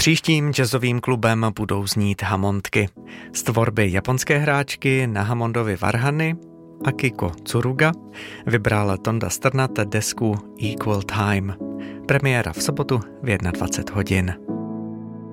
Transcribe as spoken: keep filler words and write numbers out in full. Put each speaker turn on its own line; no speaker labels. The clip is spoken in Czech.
Příštím jazzovým klubem budou znít hammondky. Z tvorby japonské hráčky Nahamondovi varhany Akiko Tsuruga vybral Tonda Strnad desku Equal Time. Premiéra v sobotu v dvacet jedna hodin.